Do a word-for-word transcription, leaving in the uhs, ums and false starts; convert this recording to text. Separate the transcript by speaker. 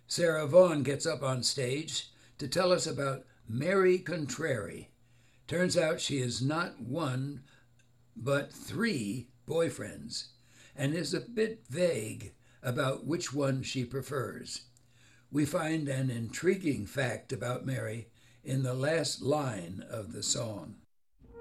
Speaker 1: Sarah Vaughan gets up on stage to tell us about Mary Contrary. Turns out she is not one, but three boyfriends, and is a bit vague about which one she prefers. We find an intriguing fact about Mary in the last line of the song.